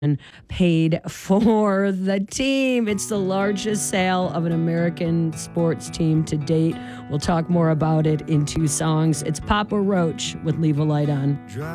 paid for the team. It's the largest sale of an American sports team to date. We'll talk more about it in two songs. It's Papa Roach with Leave a Light On.